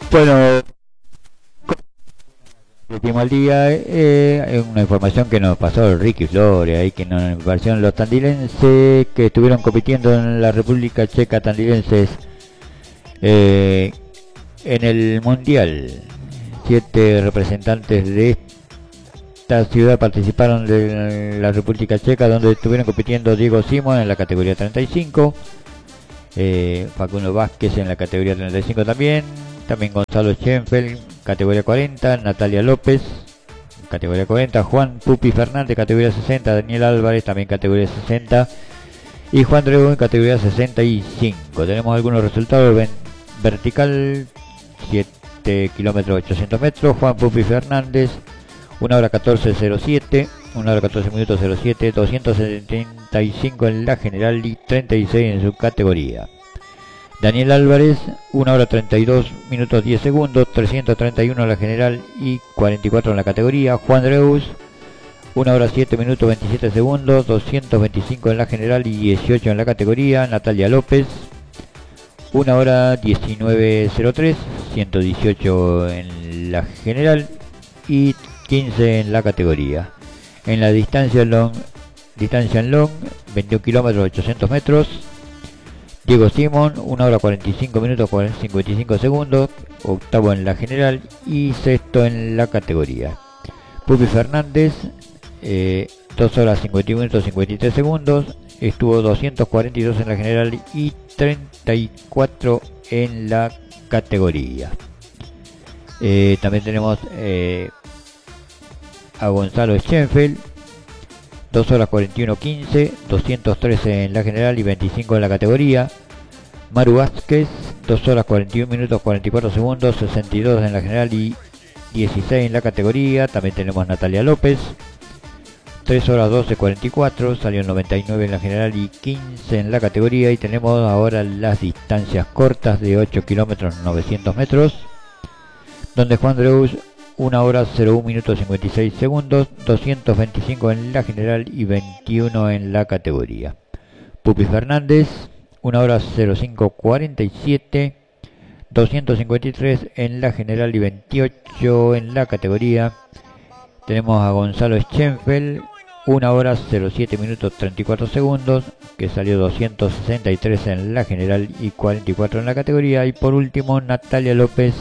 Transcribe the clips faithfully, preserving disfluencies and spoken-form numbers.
Bueno, último al día, eh, una información que nos pasó Ricky Flores, ahí que nos parecieron los tandilenses que estuvieron compitiendo en la República Checa, tandilenses eh, en el Mundial. Siete representantes de esta ciudad participaron de la República Checa, donde estuvieron compitiendo Diego Simón en la categoría treinta y cinco, eh, Facundo Vázquez en la categoría treinta y cinco también, también Gonzalo Schenfeld, categoría cuarenta, Natalia López, categoría cuarenta, Juan Pupi Fernández, categoría sesenta, Daniel Álvarez, también categoría sesenta, y Juan Drego en categoría sesenta y cinco. Tenemos algunos resultados. Ven, vertical, siete kilómetros ochocientos metros, Juan Pupi Fernández, una hora catorce cero siete, una hora catorce minutos cero siete, doscientos setenta y cinco en la general y treinta y seis en su categoría. Daniel Álvarez, una hora treinta y dos minutos diez segundos, trescientos treinta y uno en la general y cuarenta y cuatro en la categoría. Juan Dreus, una hora siete minutos veintisiete segundos, doscientos veinticinco en la general y dieciocho en la categoría. Natalia López, una hora diecinueve cero tres, ciento dieciocho en la general y quince en la categoría. En la distancia long, distancia en long, veintiún kilómetros ochocientos metros, Diego Simón, una hora cuarenta y cinco minutos cincuenta y cinco segundos, octavo en la general y sexto en la categoría. Pupi Fernández, eh, dos horas cincuenta y uno minutos cincuenta y tres segundos, estuvo doscientos cuarenta y dos en la general y treinta y cuatro en la categoría. Eh, también tenemos eh, a Gonzalo Schenfeld, dos horas cuarenta y uno quince, doscientos trece en la general y veinticinco en la categoría. Maru Vázquez, dos horas cuarenta y uno minutos cuarenta y cuatro segundos, sesenta y dos en la general y dieciséis en la categoría. También tenemos Natalia López, tres horas doce cuarenta y cuatro, salió noventa y nueve en la general y quince en la categoría. Y tenemos ahora las distancias cortas de ocho kilómetros novecientos metros, donde Juan Dreus, una hora cero uno minutos cincuenta y seis segundos, doscientos veinticinco en la general y veintiuno en la categoría. Pupi Fernández, una hora cero cinco cuarenta y siete, doscientos cincuenta y tres en la general y veintiocho en la categoría. Tenemos a Gonzalo Schenfeld, una hora cero siete minutos treinta y cuatro segundos, que salió doscientos sesenta y tres en la general y cuarenta y cuatro en la categoría. Y por último, Natalia López,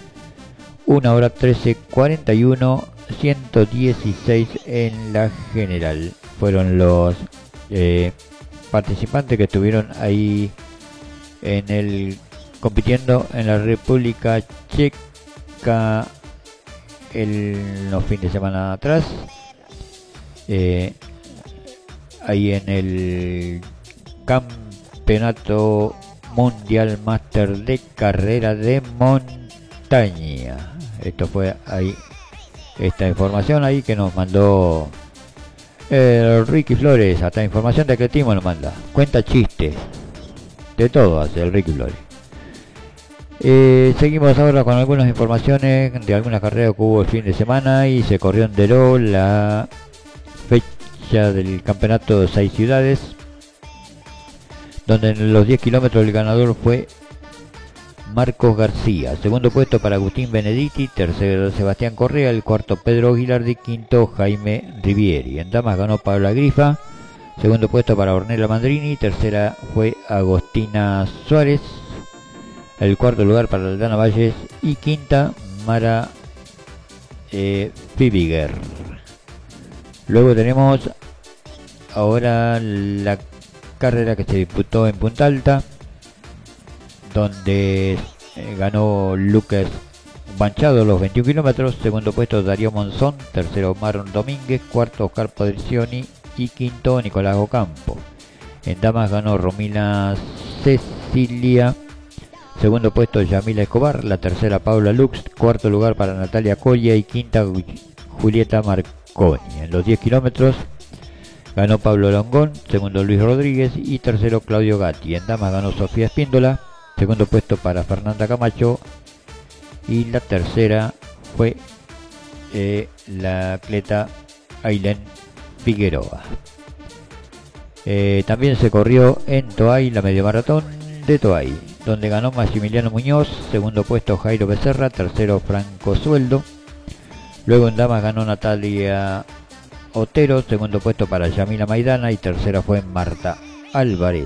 una hora trece cuarenta y uno, ciento dieciséis en la general. Fueron los eh, participantes que estuvieron ahí en el compitiendo en la República Checa el, los fines de semana atrás, eh, ahí en el Campeonato Mundial Máster de Carrera de Montaña. Esto fue ahí, esta información ahí que nos mandó eh, Ricky Flores. Hasta información de atletismo nos manda, cuenta chistes, de todo hace el Ricky Flores. Eh, seguimos ahora con algunas informaciones de algunas carreras que hubo el fin de semana. Y se corrió en Deró la fecha del campeonato de seis ciudades, donde en los diez kilómetros el ganador fue Marcos García, segundo puesto para Agustín Benedetti, tercero Sebastián Correa, el cuarto Pedro Gilardi, quinto Jaime Rivieri. En damas ganó Paula Grifa, segundo puesto para Ornella Mandrini, tercera fue Agostina Suárez, el cuarto lugar para Aldana Valles y quinta Mara eh, Fibiger. Luego tenemos ahora la carrera que se disputó en Punta Alta, donde eh, ganó Lucas Banchado los veintiún kilómetros, segundo puesto Darío Monzón, tercero Marlon Domínguez, cuarto Oscar Podricioni y quinto Nicolás Ocampo. En damas ganó Romina Cecilia, segundo puesto Yamila Escobar, la tercera Paula Lux, cuarto lugar para Natalia Colla y quinta Julieta Marconi. En los diez kilómetros ganó Pablo Longón, segundo Luis Rodríguez y tercero Claudio Gatti. En damas ganó Sofía Espíndola, segundo puesto para Fernanda Camacho y la tercera fue eh, la atleta Ailén Figueroa. Eh, también se corrió en Toay la media maratón de Toay. donde ganó Maximiliano Muñoz, segundo puesto Jairo Becerra, tercero Franco Sueldo. Luego en damas ganó Natalia Otero, segundo puesto para Yamila Maidana y tercera fue Marta Álvarez.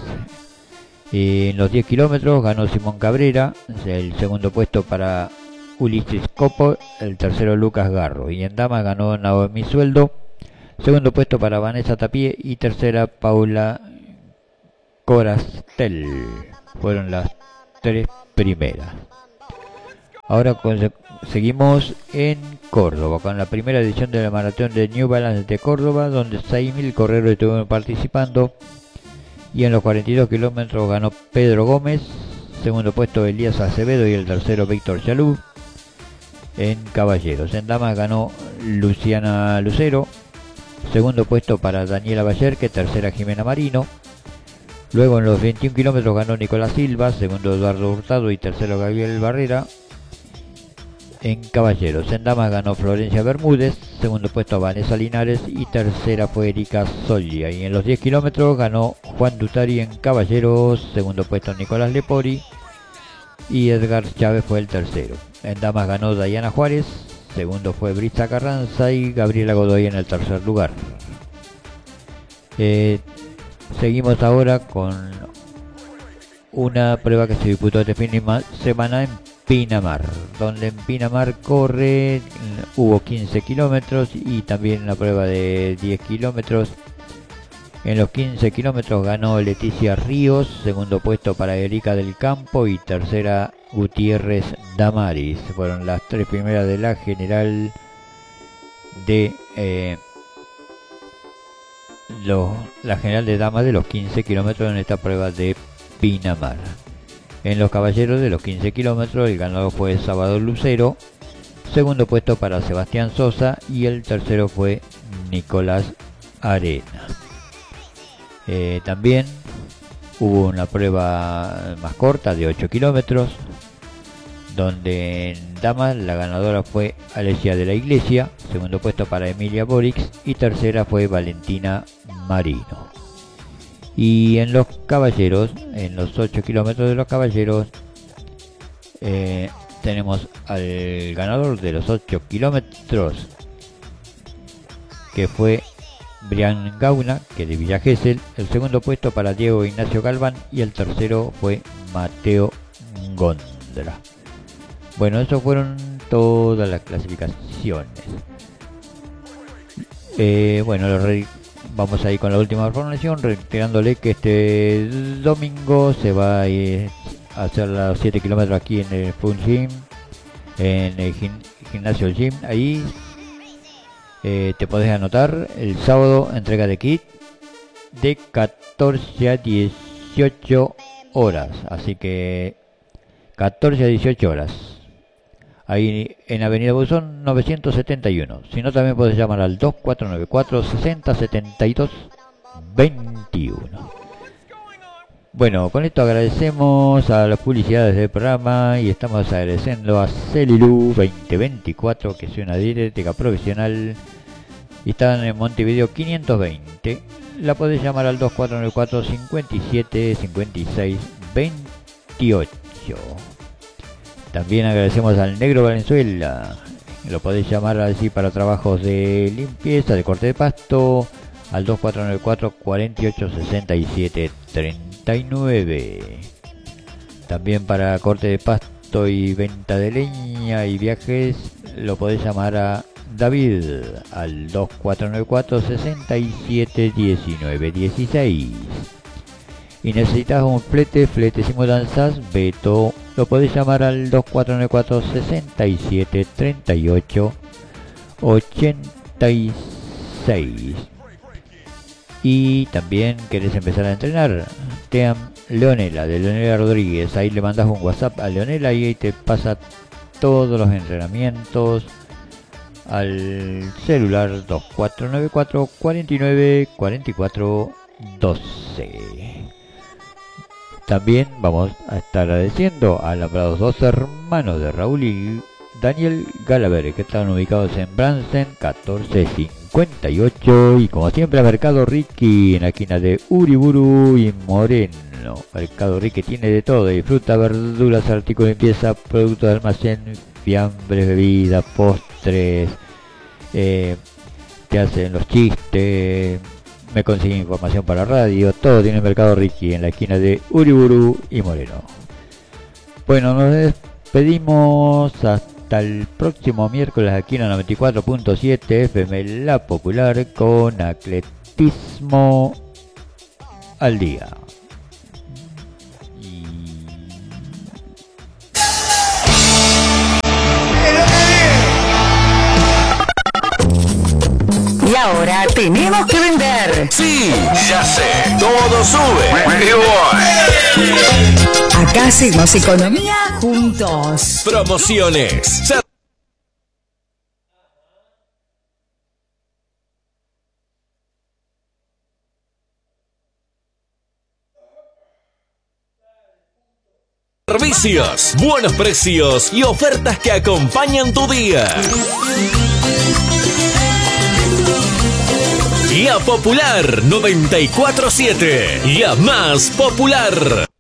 Y en los diez kilómetros ganó Simón Cabrera, el segundo puesto para Ulises Copo, el tercero Lucas Garro. Y en damas ganó Naomi Sueldo, segundo puesto para Vanessa Tapie y tercera Paula Corastel. Fueron las tres primeras. Ahora con, seguimos en Córdoba con la primera edición de la maratón de New Balance de Córdoba, donde seis mil corredores estuvieron participando. Y en los cuarenta y dos kilómetros ganó Pedro Gómez, segundo puesto Elías Acevedo y el tercero Víctor Chalú. En caballeros, en damas ganó Luciana Lucero, segundo puesto para Daniela Ballerque, tercera Jimena Marino. Luego en los veintiún kilómetros ganó Nicolás Silva, segundo Eduardo Hurtado y tercero Gabriel Barrera. En caballeros, en damas ganó Florencia Bermúdez, segundo puesto Vanessa Linares y tercera fue Erika Solia. Y en los diez kilómetros ganó Juan Dutari en caballeros, segundo puesto Nicolás Lepori y Edgar Chávez fue el tercero. En damas ganó Dayana Juárez, segundo fue Brisa Carranza y Gabriela Godoy en el tercer lugar. Eh, seguimos ahora con una prueba que se disputó este fin de semana en Pinamar, donde en Pinamar corre, hubo quince kilómetros y también una prueba de diez kilómetros. En los quince kilómetros ganó Leticia Ríos, segundo puesto para Erika del Campo y tercera Gutiérrez Damaris. Fueron las tres primeras de la general de eh, los, la general de damas de los quince kilómetros en esta prueba de Pinamar. En los caballeros de los quince kilómetros el ganador fue Salvador Lucero, segundo puesto para Sebastián Sosa y el tercero fue Nicolás Arena. Eh, también hubo una prueba más corta de ocho kilómetros, donde en damas la ganadora fue Alessia de la Iglesia, segundo puesto para Emilia Borix y tercera fue Valentina Marino. Y en los caballeros, en los ocho kilómetros de los caballeros, eh, tenemos al ganador de los ocho kilómetros, que fue Brian Gauna, que de Villa Gesell, el segundo puesto para Diego Ignacio Galván y el tercero fue Mateo Gondra. Bueno, eso fueron todas las clasificaciones. Eh, bueno, los rey Vamos a ir con la última información, reiterándole que este domingo se va a, ir a hacer los siete kilómetros aquí en el Full Gym, en el gim, gimnasio Gym. Ahí eh, te podés anotar. El sábado entrega de kit de catorce a dieciocho horas, así que catorce a dieciocho horas. Ahí en Avenida Buzón novecientos setenta y uno. Si no, también puedes llamar al dos cuatro nueve cuatro, sesenta setenta y dos veintiuno. Bueno, con esto agradecemos a las publicidades del programa y estamos agradeciendo a Celilu veinte veinticuatro, que es una dietética profesional y están en Montevideo quinientos veinte. La podés llamar al dos cuatro nueve cuatro, cincuenta y siete cincuenta y seis veintiocho. También agradecemos al Negro Valenzuela. Lo podéis llamar así para trabajos de limpieza, de corte de pasto, al dos cuatro nueve cuatro, cuarenta y ocho sesenta y siete treinta y nueve. También para corte de pasto y venta de leña y viajes, lo podéis llamar a David al dos cuatro nueve cuatro, sesenta y siete diecinueve dieciséis. Y necesitas un flete, fletes y mudanzas, Beto, lo podéis llamar al dos cuatro nueve cuatro, sesenta y siete treinta y ocho ochenta y seis. Y también querés empezar a entrenar, Team Leonela, de Leonela Rodríguez. Ahí le mandas un WhatsApp a Leonela y ahí te pasa todos los entrenamientos al celular dos cuatro nueve cuatro, cuarenta y nueve cuarenta y cuatro doce. También vamos a estar agradeciendo a los dos hermanos de Raúl y Daniel Galaver, que están ubicados en Bransen catorce cincuenta y ocho, y como siempre a Mercado Ricky en la esquina de Uriburu y Moreno. Bueno, Mercado Ricky tiene de todo, y fruta, verduras, artículos de limpieza, productos de almacén, fiambres, bebidas, postres, eh, te hacen los chistes, me consiguen información para radio, todo tiene Mercado Ricky en la esquina de Uriburu y Moreno. Bueno, nos despedimos hasta el próximo miércoles aquí en la noventa y cuatro punto siete F M La Popular con Atletismo al Día. Y ahora tenemos que vender. Sí, ya sé, todo sube. Igual. Acá hacemos economía juntos. Promociones. Servicios, buenos precios y ofertas que acompañan tu día. Y a Popular noventa y cuatro punto siete. Y a Más Popular.